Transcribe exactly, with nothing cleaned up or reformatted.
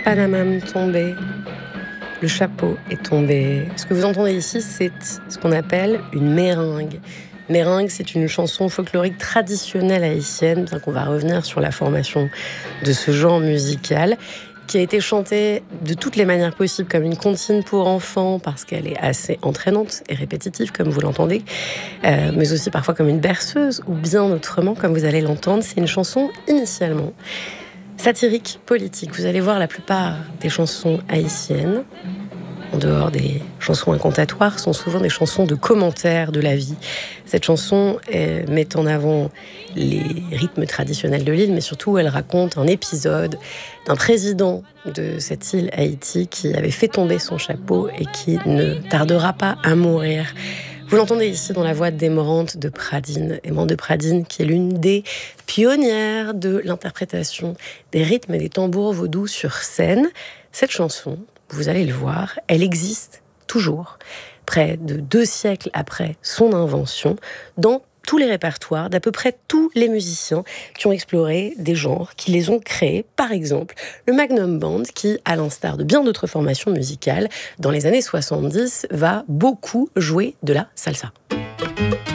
Panamam tombé, le chapeau est tombé. Ce que vous entendez ici, c'est ce qu'on appelle une méringue. Méringue, c'est une chanson folklorique traditionnelle haïtienne, bien qu'on va revenir sur la formation de ce genre musical, qui a été chantée de toutes les manières possibles, comme une comptine pour enfants, parce qu'elle est assez entraînante et répétitive, comme vous l'entendez, euh, mais aussi parfois comme une berceuse, ou bien autrement, comme vous allez l'entendre. C'est une chanson initialement satirique, politique. Vous allez voir, la plupart des chansons haïtiennes, en dehors des chansons incantatoires, sont souvent des chansons de commentaires de la vie. Cette chanson euh, met en avant les rythmes traditionnels de l'île, mais surtout elle raconte un épisode d'un président de cette île Haïti qui avait fait tomber son chapeau et qui ne tardera pas à mourir. Vous l'entendez ici dans la voix démorante de Pradine, Aimante de Pradine, qui est l'une des pionnières de l'interprétation des rythmes et des tambours vaudous sur scène. Cette chanson, vous allez le voir, elle existe toujours, près de deux siècles après son invention, dans tous les répertoires d'à peu près tous les musiciens qui ont exploré des genres, qui les ont créés. Par exemple, le Magnum Band, qui, à l'instar de bien d'autres formations musicales, dans les années soixante-dix, va beaucoup jouer de la salsa.